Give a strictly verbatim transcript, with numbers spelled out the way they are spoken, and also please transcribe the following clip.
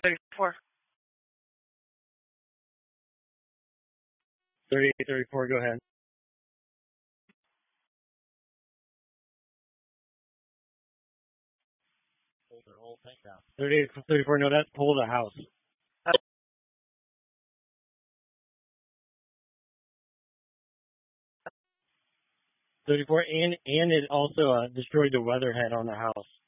thirty-four. thirty-eight thirty-four, go ahead. Pull the whole thing down. thirty-eight thirty-four, no, that's pull the house. thirty-four, and and it also uh, destroyed the weatherhead on the house.